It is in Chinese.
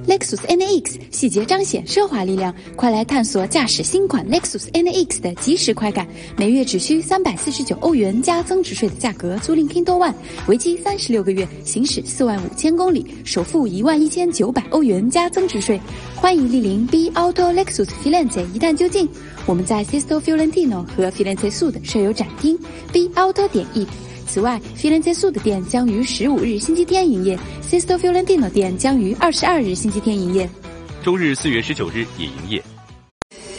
Lexus NX， 细节彰显奢华力量，快来探索驾驶新款 Lexus NX 的即时快感。每月只需349欧元加增值税的价格租赁 Kindle One， 为期36个月，行驶45000公里，首付11900欧元加增值税。欢迎莅临 B Auto Lexus Firenze 一探究竟。我们在 Sesto Fiorentino 和 Firenze Sud 设有展厅 B Auto.it。此外 ，Firenze Sud 店将于15日星期天营业 ，Sesto Fiorentino 店将于22日星期天营业。 周日4月19日也营业。